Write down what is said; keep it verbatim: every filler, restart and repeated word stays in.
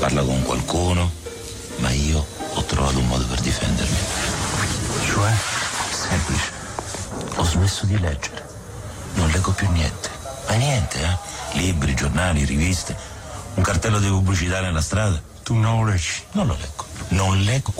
parla con qualcuno, ma io ho trovato un modo per difendermi. Cioè? Semplice. Ho smesso di leggere. Non leggo più niente. Ma niente, eh? Libri, giornali, riviste. Un cartello di pubblicità nella strada. Tu non lo leggi? Non lo leggo. Non leggo